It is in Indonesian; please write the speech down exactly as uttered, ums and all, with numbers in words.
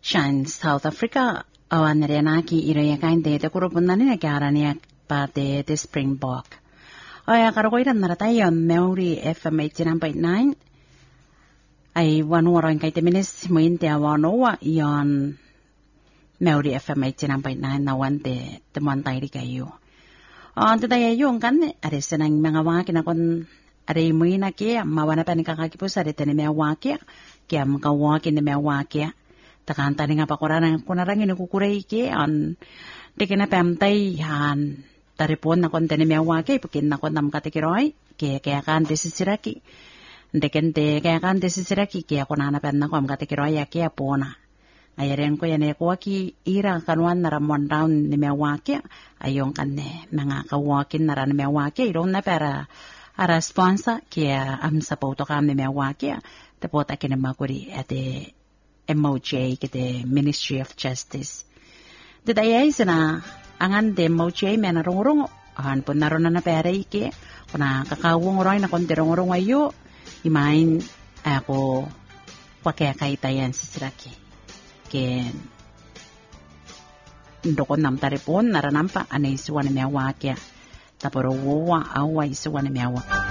Shine South Africa awan renaki iraya kain de te kurupunani na karania pa de de Springbok. Oya karokoiran naratayon Maori F M eighty-nine point nine ay wanuoro kay teminis muinte awanowa yon Maori F M eighty-nine point nine na wante temuantay di kayo. On tatayo yung kan are senang mga waki na kon are muina ke mawana pa ni kakakipus are tani mga waki kaya mga waki ni mga waki takanta ni nga pa kurang kunarang inukukuray ke on dekena pamtay han taripon na kon tani mga waki pukin na kon nam katikiroy ke kaya kan desisiraki dekente kaya kan desisiraki kaya kunanapan na kon katikiroy ya kaya pona ayaren ko yan e kuwaki ira kanuan na ramon down ni mewaki ayong kanne mga kawakin na ran mewaki irong na para ara sponsor kaya am sa poto kam ni mewaki tapos akin na makuri ate M O J kite Ministry of Justice ditayay sana angan de M O J mena rong-rong ahan po naroon na na pera iki kuna kakawong roy na kontirong-rong ayo imain ako wakaya kaitayan sa siraki ken ndokon nam taripon naranampa anay suwan na miyawakya taporo wa away suwan na miyawa